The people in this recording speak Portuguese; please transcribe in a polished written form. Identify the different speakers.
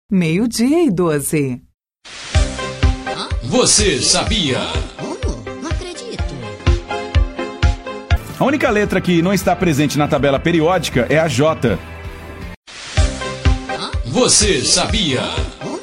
Speaker 1: 12:12.
Speaker 2: Você sabia?
Speaker 3: Como? Não acredito.
Speaker 4: A única letra que não está presente na tabela periódica é a J.
Speaker 2: Você sabia?